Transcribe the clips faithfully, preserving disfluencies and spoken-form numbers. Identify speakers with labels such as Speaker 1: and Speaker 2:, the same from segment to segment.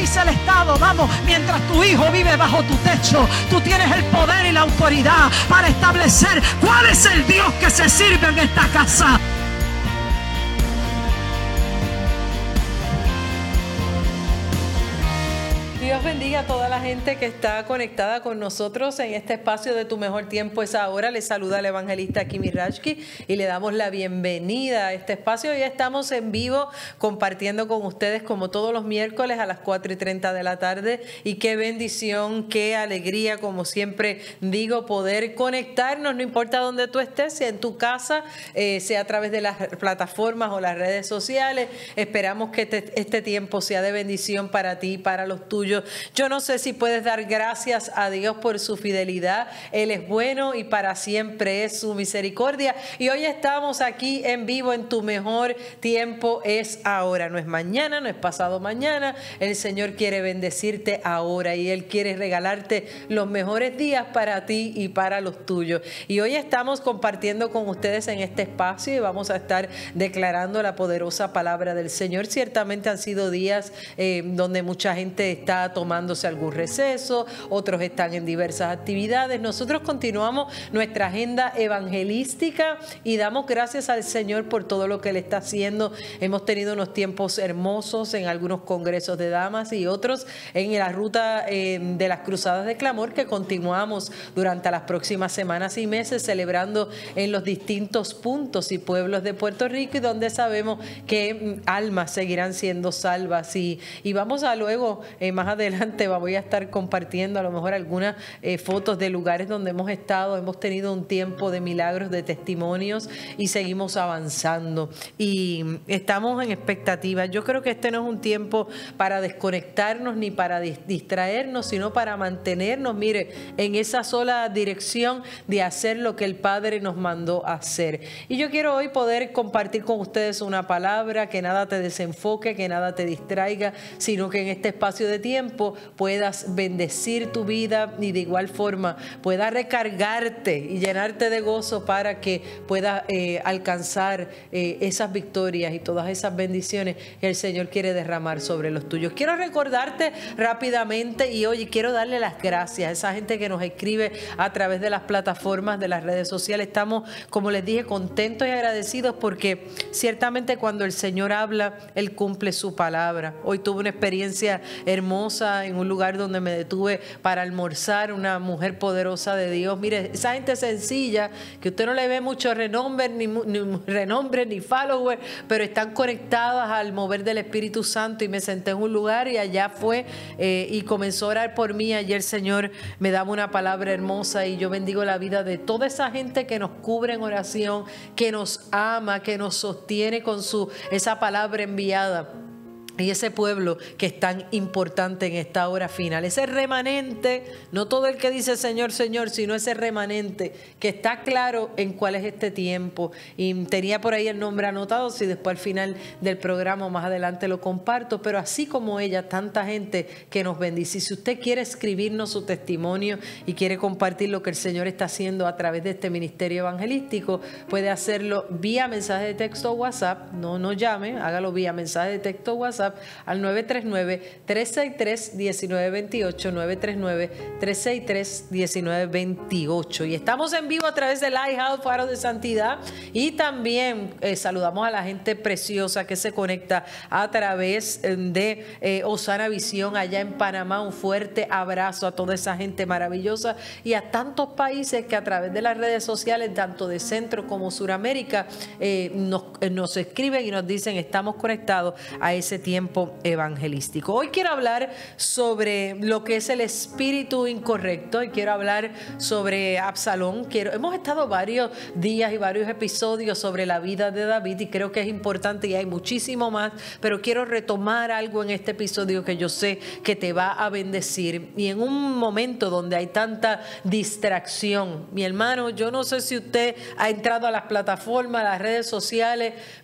Speaker 1: dice el Estado, vamos, mientras tu hijo vive bajo tu techo, tú tienes el poder y la autoridad para establecer cuál es el Dios que se sirve en esta casa.
Speaker 2: Dios bendiga a toda la gente que está conectada con nosotros en este espacio de Tu Mejor Tiempo es Ahora. Les saluda el evangelista Kimi Rashki y le damos la bienvenida a este espacio. Hoy estamos en vivo compartiendo con ustedes como todos los miércoles a las cuatro y treinta de la tarde. Y qué bendición, qué alegría, como siempre digo, poder conectarnos, no importa dónde tú estés, sea en tu casa, eh, sea a través de las plataformas o las redes sociales. Esperamos que te, este tiempo sea de bendición para ti y para los tuyos. Yo no sé si puedes dar gracias a Dios por su fidelidad. Él es bueno y para siempre es su misericordia. Y hoy estamos aquí en vivo en Tu Mejor Tiempo es Ahora. No es mañana, no es pasado mañana. El Señor quiere bendecirte ahora y Él quiere regalarte los mejores días para ti y para los tuyos. Y hoy estamos compartiendo con ustedes en este espacio y vamos a estar declarando la poderosa palabra del Señor. Ciertamente han sido días eh, donde mucha gente está tomándose algún receso, otros están en diversas actividades. Nosotros continuamos nuestra agenda evangelística y damos gracias al Señor por todo lo que Él está haciendo. Hemos tenido unos tiempos hermosos en algunos congresos de damas y otros en la ruta eh, de las cruzadas de clamor que continuamos durante las próximas semanas y meses celebrando en los distintos puntos y pueblos de Puerto Rico y donde sabemos que mm, almas seguirán siendo salvas y, y vamos a luego eh, más adelante Adelante voy a estar compartiendo a lo mejor algunas eh, fotos de lugares donde hemos estado. Hemos tenido un tiempo de milagros, de testimonios y seguimos avanzando y estamos en expectativa. Yo creo que este no es un tiempo para desconectarnos ni para distraernos, sino para mantenernos, mire, en esa sola dirección de hacer lo que el Padre nos mandó a hacer. Y yo quiero hoy poder compartir con ustedes una palabra que nada te desenfoque, que nada te distraiga, sino que en este espacio de tiempo puedas bendecir tu vida y de igual forma pueda recargarte y llenarte de gozo para que puedas eh, alcanzar eh, esas victorias y todas esas bendiciones que el Señor quiere derramar sobre los tuyos. Quiero recordarte rápidamente y hoy quiero darle las gracias a esa gente que nos escribe a través de las plataformas de las redes sociales. Estamos, como les dije, contentos y agradecidos porque ciertamente cuando el Señor habla, Él cumple su palabra. Hoy tuve una experiencia hermosa en un lugar donde me detuve para almorzar, una mujer poderosa de Dios. Mire, esa gente sencilla que usted no le ve mucho renombre ni, ni renombre ni follower, pero están conectadas al mover del Espíritu Santo y me senté en un lugar y allá fue eh, y comenzó a orar por mí. Ayer el Señor me daba una palabra hermosa y yo bendigo la vida de toda esa gente que nos cubre en oración, que nos ama, que nos sostiene con su esa palabra enviada. Y ese pueblo que es tan importante en esta hora final, ese remanente, no todo el que dice Señor, Señor, sino ese remanente que está claro en cuál es este tiempo. Y tenía por ahí el nombre anotado, si después al final del programa más adelante lo comparto, pero así como ella, tanta gente que nos bendice. Y si usted quiere escribirnos su testimonio y quiere compartir lo que el Señor está haciendo a través de este ministerio evangelístico, puede hacerlo vía mensaje de texto o WhatsApp. No nos llame, hágalo vía mensaje de texto o WhatsApp al nueve tres nueve, tres seis tres, uno nueve dos ocho, nueve tres nueve, tres seis tres, uno nueve dos ocho. Y estamos en vivo a través de Lighthouse, Faro de Santidad, y también eh, saludamos a la gente preciosa que se conecta a través de eh, Osana Visión allá en Panamá. Un fuerte abrazo a toda esa gente maravillosa y a tantos países que a través de las redes sociales, tanto de Centro como Suramérica, eh, nos, eh, nos escriben y nos dicen estamos conectados a ese tiempo tiempo evangelístico. Hoy quiero hablar sobre lo que es el espíritu incorrecto y quiero hablar sobre Absalón. Quiero, hemos estado varios días y varios episodios sobre la vida de David y creo que es importante y hay muchísimo más, pero quiero retomar algo en este episodio que yo sé que te va a bendecir. Y en un momento donde hay tanta distracción, mi hermano, yo no sé si usted ha entrado a las plataformas, a las redes sociales,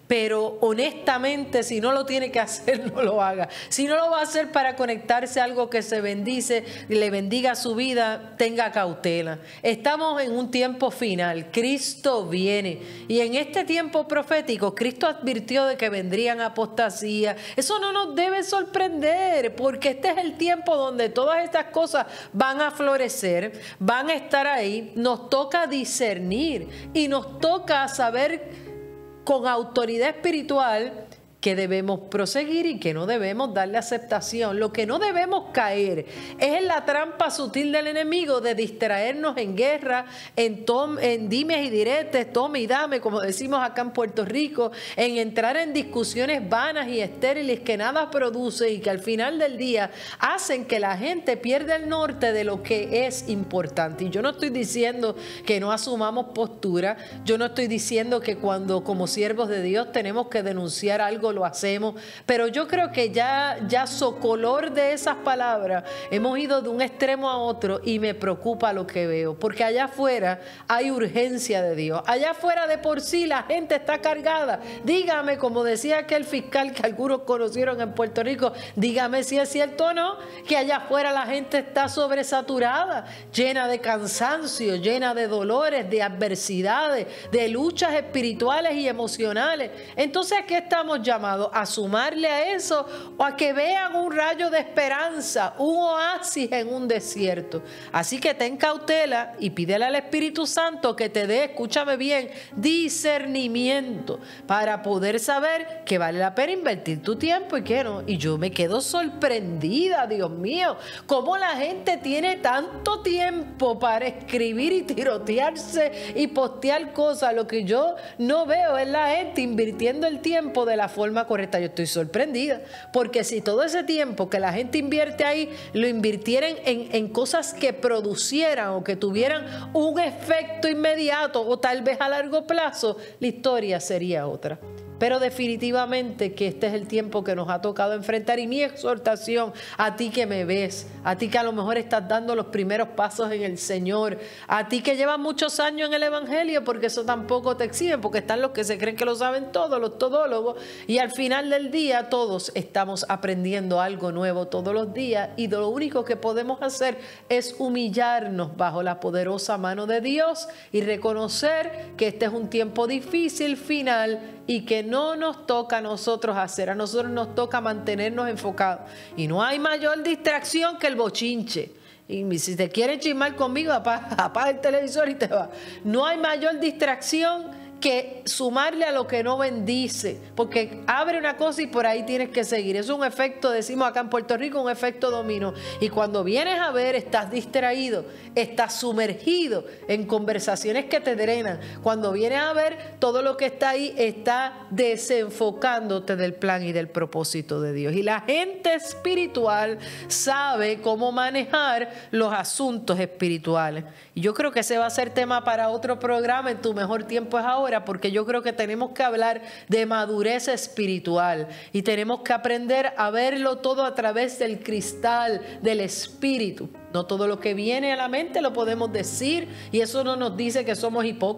Speaker 2: Pero honestamente, si no lo tiene que hacer, no lo haga. Si no lo va a hacer para conectarse a algo que se bendice, le bendiga su vida, tenga cautela. Estamos en un tiempo final. Cristo viene. Y en este tiempo profético, Cristo advirtió de que vendrían apostasías. Eso no nos debe sorprender, porque este es el tiempo donde todas estas cosas van a florecer, van a estar ahí. Nos toca discernir y nos toca saber con autoridad espiritual que debemos proseguir y que no debemos darle aceptación. Lo que no debemos caer es en la trampa sutil del enemigo de distraernos en guerra, en, tom, en dimes y diretes, tome y dame, como decimos acá en Puerto Rico, en entrar en discusiones vanas y estériles que nada produce y que al final del día hacen que la gente pierda el norte de lo que es importante. Y yo no estoy diciendo que no asumamos postura, yo no estoy diciendo que cuando como siervos de Dios tenemos que denunciar algo lo hacemos, pero yo creo que ya, ya socolor de esas palabras hemos ido de un extremo a otro y me preocupa lo que veo, porque allá afuera hay urgencia de Dios, allá afuera de por sí la gente está cargada. Dígame, como decía aquel fiscal que algunos conocieron en Puerto Rico, dígame si es cierto o no, que allá afuera la gente está sobresaturada, llena de cansancio, llena de dolores, de adversidades, de luchas espirituales y emocionales. Entonces, ¿a qué estamos llamados? ¿A sumarle a eso o a que vean un rayo de esperanza, un oasis en un desierto? Así que ten cautela y pídele al Espíritu Santo que te dé, escúchame bien, discernimiento para poder saber que vale la pena invertir tu tiempo y que no. Y yo me quedo sorprendida, Dios mío, cómo la gente tiene tanto tiempo para escribir y tirotearse y postear cosas. Lo que yo no veo es la gente invirtiendo el tiempo de la forma correcta. Yo estoy sorprendida, porque si todo ese tiempo que la gente invierte ahí lo invirtieran en, en cosas que producieran o que tuvieran un efecto inmediato o tal vez a largo plazo, la historia sería otra. Pero definitivamente que este es el tiempo que nos ha tocado enfrentar, y mi exhortación a ti que me ves, a ti que a lo mejor estás dando los primeros pasos en el Señor, a ti que llevas muchos años en el Evangelio, porque eso tampoco te exhibe, porque están los que se creen que lo saben todo, los todólogos, y al final del día todos estamos aprendiendo algo nuevo todos los días, y lo único que podemos hacer es humillarnos bajo la poderosa mano de Dios y reconocer que este es un tiempo difícil, final, y que no nos toca a nosotros hacer, a nosotros nos toca mantenernos enfocados. Y no hay mayor distracción que el bochinche. Y si te quieres chismar conmigo, apaga, apaga el televisor y te va. No hay mayor distracción que sumarle a lo que no bendice, porque abre una cosa y por ahí tienes que seguir. Es un efecto, decimos acá en Puerto Rico, un efecto dominó. Y cuando vienes a ver, estás distraído, estás sumergido en conversaciones que te drenan. Cuando vienes a ver, todo lo que está ahí está desenfocándote del plan y del propósito de Dios. Y la gente espiritual sabe cómo manejar los asuntos espirituales. Y yo creo que ese va a ser tema para otro programa, en Tu Mejor Tiempo es Ahora, porque yo creo que tenemos que hablar de madurez espiritual y tenemos que aprender a verlo todo a través del cristal del espíritu. No todo lo que viene a la mente lo podemos decir, y eso no nos dice que somos hipócritas.